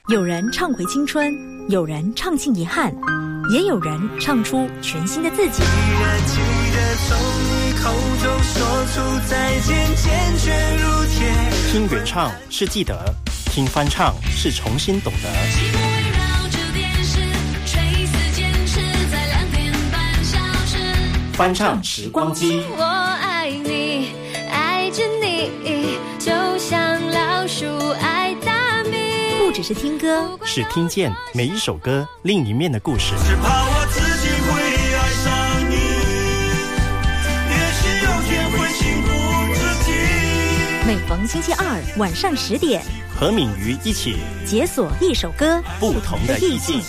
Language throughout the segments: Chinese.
有人唱回青春，有人唱尽遗憾，也有人唱出全新的自己。 记得从你口中说出再见，坚决如铁。 听原唱是记得，听翻唱是重新懂得。翻唱时光机， 我爱你，爱着你，就像老鼠爱大米。 不只是听歌， 是听见每一首歌另一面的故事。 只怕我自己会爱上你，也许有天会情不自禁。 每逢星期二晚上10点， 和敏瑜一起解锁一首歌不同的意境。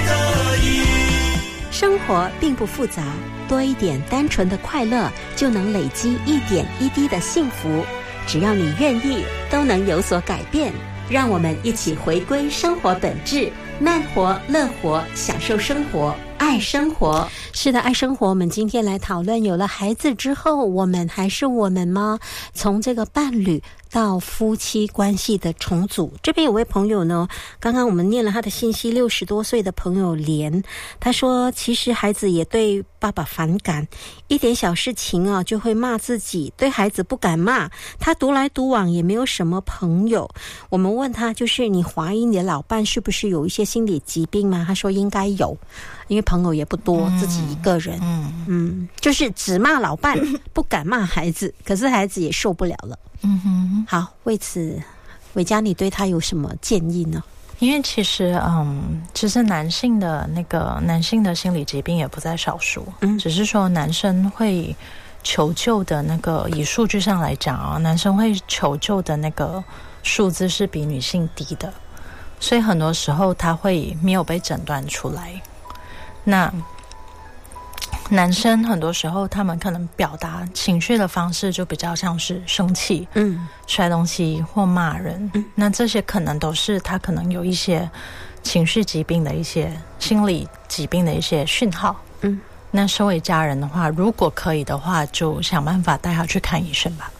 生活并不复杂，多一点单纯的快乐，就能累积一点一滴的幸福。只要你愿意，都能有所改变。让我们一起回归生活本质，慢活、乐活，享受生活，爱生活。是的，爱生活。我们今天来讨论，有了孩子之后，我们还是我们吗？从这个伴侣到夫妻关系的重组。这边有位朋友呢，刚刚我们念了他的信息，60多岁的朋友莲，他说其实孩子也对爸爸反感，一点小事情啊就会骂自己，对孩子不敢骂，他独来独往，也没有什么朋友。我们问他，就是你怀疑你的老伴是不是有一些心理疾病吗？他说应该有，因为朋友也不多，自己一个人，就是只骂老伴，不敢骂孩子，可是孩子也受不了了。好，为此伟嘉，你对他有什么建议呢？ 因为其实男性的心理疾病也不在少数，只是说男生会求救的那个，以数据上来讲啊，男生会求救的那个数字是比女性低的，所以很多时候他会没有被诊断出来。那男生很多时候他们可能表达情绪的方式就比较像是生气，摔东西或骂人，那这些可能都是他可能有一些情绪疾病的一些心理疾病的一些讯号。那身为家人的话，如果可以的话，就想办法带他去看医生吧。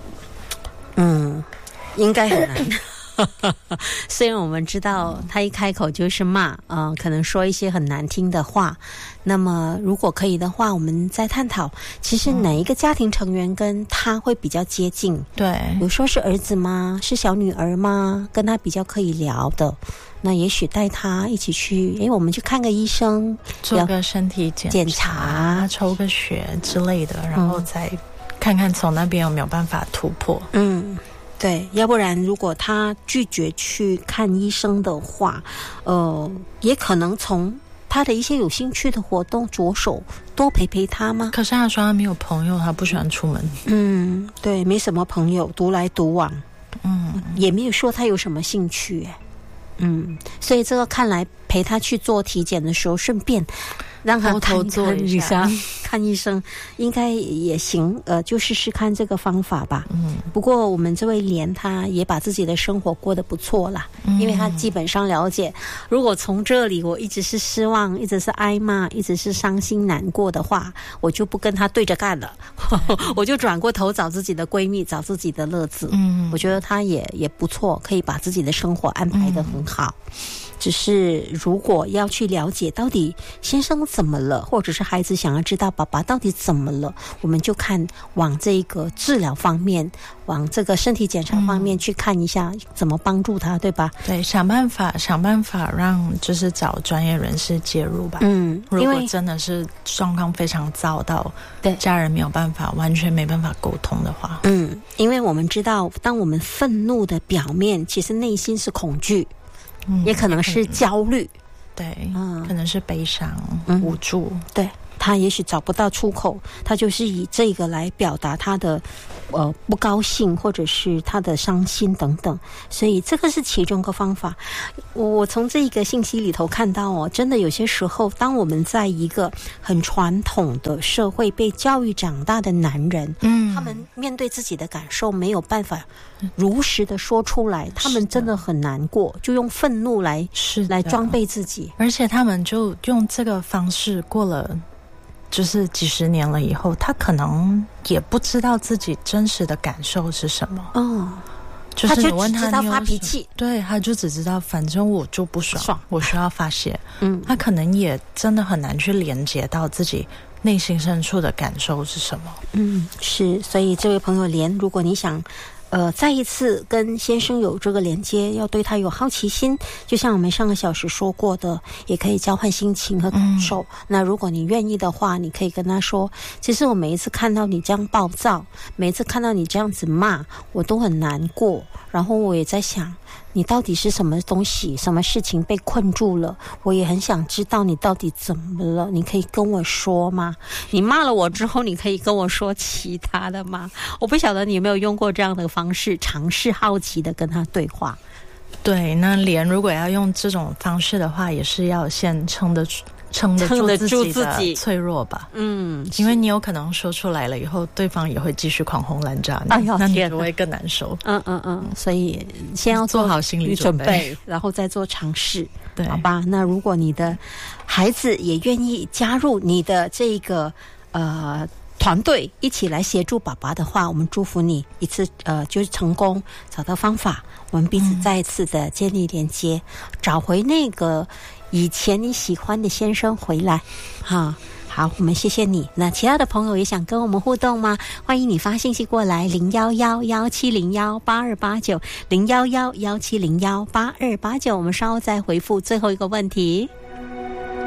应该很难。虽然我们知道他一开口就是骂，可能说一些很难听的话，那么如果可以的话，我们再探讨其实哪一个家庭成员跟他会比较接近。 对， 有说是儿子吗？是小女儿吗？跟他比较可以聊的，那也许带他一起去，我们去看个医生， 做个身体检查，抽个血之类的，然后再看看从那边有没有办法突破。 对，要不然如果他拒绝去看医生的话，也可能从他的一些有兴趣的活动着手，多陪陪他吗？ 可是他说他没有朋友，他不喜欢出门。 对，没什么朋友，独来独往。也没有说他有什么兴趣。所以这个看来陪他去做体检的时候，顺便让他偷做一下看医生应该也行，就试试看这个方法吧。不过我们这位莲他也把自己的生活过得不错啦，因为他基本上了解，如果从这里我一直是失望，一直是挨骂，一直是伤心难过的话，我就不跟他对着干了。我就转过头找自己的闺蜜，找自己的乐子。我觉得他也不错，可以把自己的生活安排得很好。只是如果要去了解到底先生怎么了，或者是孩子想要知道爸爸到底怎么了，我们就看往这个治疗方面，往这个身体检查方面去看一下怎么帮助他，对吧？ 对，想办法让就是找专业人士介入吧。如果真的是状况非常糟到对家人没有办法，完全没办法沟通的话， 因为我们知道当我们愤怒的表面其实内心是恐惧，也可能是焦虑， 对，可能是悲伤、无助， 对，他也许找不到出口，他就是以这个来表达他的不高兴，或者是他的伤心等等，所以这个是其中一个方法。我从这个信息里头看到真的有些时候，当我们在一个很传统的社会被教育长大的男人，他们面对自己的感受没有办法如实的说出来，他们真的很难过，就用愤怒来装备自己， 而且他们就用这个方式过了就是几十年了以后，他可能也不知道自己真实的感受是什么。 就是你问他就只知道发脾气， 对，他就只知道反正我就不爽，我需要发泄。他可能也真的很难去连接到自己内心深处的感受是什么。 是，所以这位朋友连，如果你想再一次跟先生有这个连接，要对他有好奇心，就像我们上个小时说过的，也可以交换心情和感受。那如果你愿意的话，你可以跟他说，其实我每一次看到你这样暴躁，每一次看到你这样子骂，我都很难过，然后我也在想你到底是什么东西，什么事情被困住了，我也很想知道你到底怎么了，你可以跟我说吗？你骂了我之后，你可以跟我说其他的吗？我不晓得你有没有用过这样的方式，尝试好奇的跟他对话。 对，那连如果要用这种方式的话，也是要先撑得住自己的脆弱吧。因为你有可能说出来了以后，对方也会继续狂轰滥炸你，那你就会更难受。 所以先要做好心理准备， 然后再做尝试。 对， 好吧。那如果你的孩子也愿意加入你的这个团队一起来协助爸爸的话，我们祝福你一次就是成功找到方法，我们彼此再一次的建立连接，找回那个以前你喜欢的先生回来。好，我们谢谢你。那其他的朋友也想跟我们互动吗？欢迎你发信息过来011-1701-8289 011-1701-8289。我们稍后再回复最后一个问题。